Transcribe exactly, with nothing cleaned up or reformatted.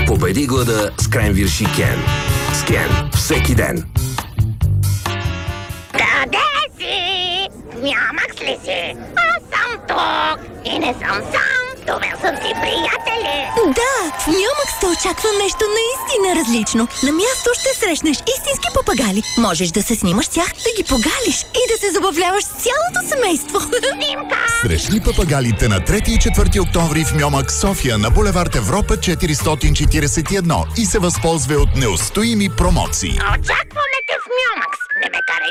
Победи глада с Кренвирши Кен. С Кен всеки ден. Къде си? Нямах ли си? Аз съм тук и не съм сам. Довел съм си приятели. Да, в Мюмъкс те очаква нещо наистина различно. На място ще срещнеш истински папагали. Можеш да се снимаш с тях, да ги погалиш и да се забавляваш с цялото семейство. Снимка! Срещни папагалите на трети и четвърти октомври в Мюмъкс, София, на булевард Европа четиристотин четиридесет и едно и се възползва от неустоими промоции. Очакваме те в Мюмъкс. Не ме карай